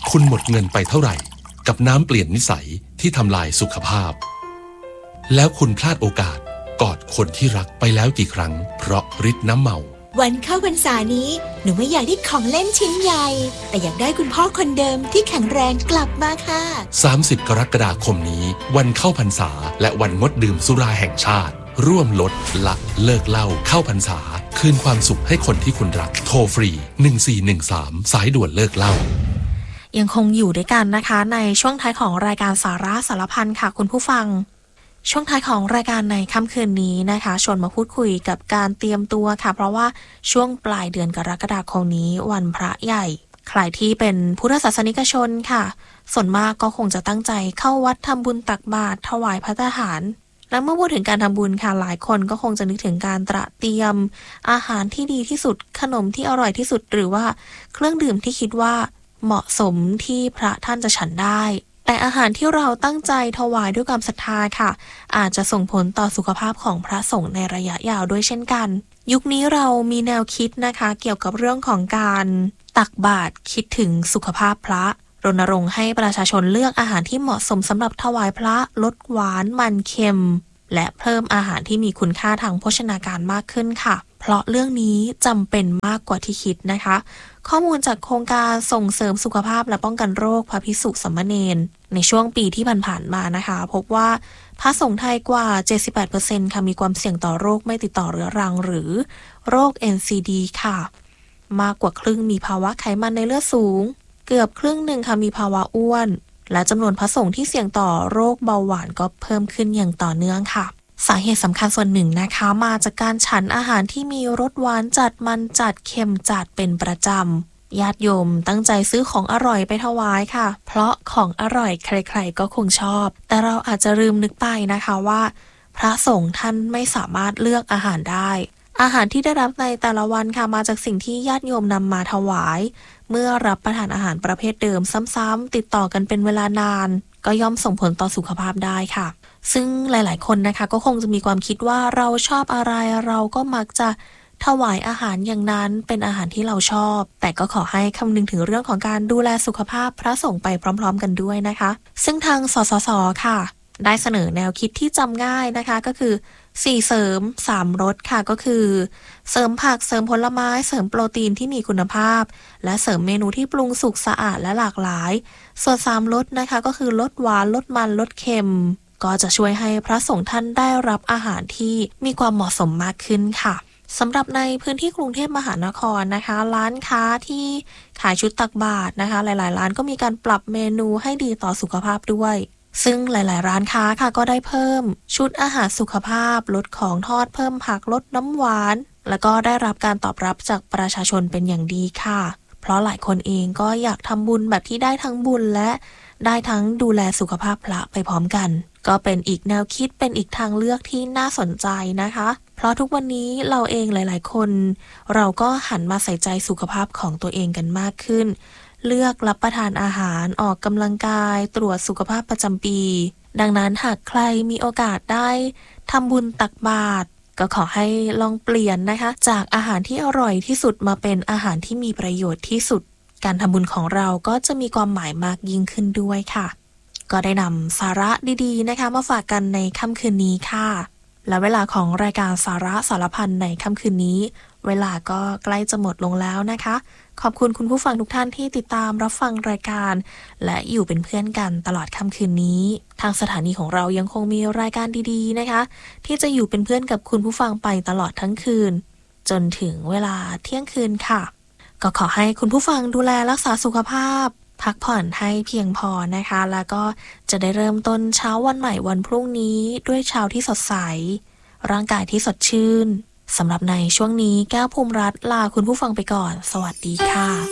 คุณหมดเงินไปเท่าไหร่กับน้ำเปลี่ยนนิสัยที่ทำลายสุขภาพแล้วคุณพลาดโอกาสกอดคนที่รักไปแล้วกี่ครั้งเพราะฤทธิ์น้ำเมาวันเข้าพรรษานี้หนูไม่อยากได้ของเล่นชิ้นใหญ่แต่อยากได้คุณพ่อคนเดิมที่แข็งแรงกลับมาค่ะ 30กรกฎาคมนี้วันเข้าพรรษาและวันงดดื่มสุราแห่งชาติร่วมลดละเลิกเหล้าเข้าพรรษาคืนความสุขให้คนที่คุณรักโทรฟรี1413สายด่วนเลิกเหล้ายังคงอยู่ด้วยกันนะคะในช่วงท้ายของรายการสาระสารพันค่ะคุณผู้ฟังช่วงท้ายของรายการในค่ำคืนนี้นะคะชวนมาพูดคุยกับการเตรียมตัวค่ะเพราะว่าช่วงปลายเดือนกรกฎาคมนี้วันพระใหญ่ใครที่เป็นพุทธศาสนิกชนค่ะส่วนมากก็คงจะตั้งใจเข้าวัดทำบุญตักบาตรถวายภัตตาหารและเมื่อพูดถึงการทำบุญค่ะหลายคนก็คงจะนึกถึงการเตรียมอาหารที่ดีที่สุดขนมที่อร่อยที่สุดหรือว่าเครื่องดื่มที่คิดว่าเหมาะสมที่พระท่านจะฉันได้แต่อาหารที่เราตั้งใจถวายด้วยความศรัทธาค่ะอาจจะส่งผลต่อสุขภาพของพระสงฆ์ในระยะยาวด้วยเช่นกันยุคนี้เรามีแนวคิดนะคะเกี่ยวกับเรื่องของการตักบาตรคิดถึงสุขภาพพระรณรงค์ให้ประชาชนเลือกอาหารที่เหมาะสมสำหรับถวายพระลดหวานมันเค็มและเพิ่มอาหารที่มีคุณค่าทางโภชนาการมากขึ้นค่ะเพราะเรื่องนี้จำเป็นมากกว่าที่คิดนะคะข้อมูลจากโครงการส่งเสริมสุขภาพและป้องกันโรคพระภิกษุสามเณรในช่วงปีที่ผ่านๆมานะคะพบว่าพระสงฆ์ไทยกว่า 78% ค่ะมีความเสี่ยงต่อโรคไม่ติดต่อเรื้อรังหรือโรค NCD ค่ะมากกว่าครึ่งมีภาวะไขมันในเลือดสูงเกือบครึ่งหนึ่งค่ะมีภาวะอ้วนและจำนวนพระสงฆ์ที่เสี่ยงต่อโรคเบาหวานก็เพิ่มขึ้นอย่างต่อเนื่องค่ะสาเหตุสำคัญส่วนหนึ่งนะคะมาจากการฉันอาหารที่มีรสหวานจัดมันจัดเค็มจัดเป็นประจำญาติโยมตั้งใจซื้อของอร่อยไปถวายค่ะเพราะของอร่อยใครๆก็คงชอบแต่เราอาจจะลืมนึกไปนะคะว่าพระสงฆ์ท่านไม่สามารถเลือกอาหารได้อาหารที่ได้รับในแต่ละวันค่ะมาจากสิ่งที่ญาติโยมนำมาถวายเมื่อรับประทานอาหารประเภทเดิมซ้ำๆติดต่อกันเป็นเวลานานก็ย่อมส่งผลต่อสุขภาพได้ค่ะซึ่งหลายๆคนนะคะก็คงจะมีความคิดว่าเราชอบอะไรเราก็มักจะถวายอาหารอย่างนั้นเป็นอาหารที่เราชอบแต่ก็ขอให้คำนึงถึงเรื่องของการดูแลสุขภาพพระสงฆ์ไปพร้อมๆกันด้วยนะคะซึ่งทางสสส.ค่ะได้เสนอแนวคิดที่จำง่ายนะคะก็คือ4เสริม3ลดค่ะก็คือเสริมผักเสริมผลไม้เสริมโปรตีนที่มีคุณภาพและเสริมเมนูที่ปรุงสุกสะอาดและหลากหลายส่วน3ลดนะคะก็คือลดหวานลดมันลดเค็มก็จะช่วยให้พระสงฆ์ท่านได้รับอาหารที่มีความเหมาะสมมากขึ้นค่ะสำหรับในพื้นที่กรุงเทพมหานครนะคะร้านค้าที่ขายชุดตักบาตรนะคะหลายๆร้านก็มีการปรับเมนูให้ดีต่อสุขภาพด้วยซึ่งหลายๆร้านค้าค่ะก็ได้เพิ่มชุดอาหารสุขภาพลดของทอดเพิ่มผักลดน้ำหวานแล้วก็ได้รับการตอบรับจากประชาชนเป็นอย่างดีค่ะเพราะหลายคนเองก็อยากทำบุญแบบที่ได้ทั้งบุญและได้ทั้งดูแลสุขภาพพระไปพร้อมกันก็เป็นอีกแนวคิดเป็นอีกทางเลือกที่น่าสนใจนะคะเพราะทุกวันนี้เราเองหลายๆคนเราก็หันมาใส่ใจสุขภาพของตัวเองกันมากขึ้นเลือกรับประทานอาหารออกกำลังกายตรวจสุขภาพประจำปีดังนั้นหากใครมีโอกาสได้ทำบุญตักบาตรก็ขอให้ลองเปลี่ยนนะคะจากอาหารที่อร่อยที่สุดมาเป็นอาหารที่มีประโยชน์ที่สุดการทำบุญของเราก็จะมีความหมายมากยิ่งขึ้นด้วยค่ะก็ได้นำสาระดีๆนะคะมาฝากกันในค่ำคืนนี้ค่ะและเวลาของรายการสาระสารพันในค่ำคืนนี้เวลาก็ใกล้จะหมดลงแล้วนะคะขอบคุณคุณผู้ฟังทุกท่านที่ติดตามรับฟังรายการและอยู่เป็นเพื่อนกันตลอดค่ำคืนนี้ทางสถานีของเรายังคงมีรายการดีๆนะคะที่จะอยู่เป็นเพื่อนกับคุณผู้ฟังไปตลอดทั้งคืนจนถึงเวลาเที่ยงคืนค่ะก็ขอให้คุณผู้ฟังดูแลรักษาสุขภาพพักผ่อนให้เพียงพอนะคะแล้วก็จะได้เริ่มต้นเช้าวันใหม่วันพรุ่งนี้ด้วยเช้าที่สดใสร่างกายที่สดชื่นสำหรับในช่วงนี้แก้วภูมิรัตน์ลาคุณผู้ฟังไปก่อนสวัสดีค่ะ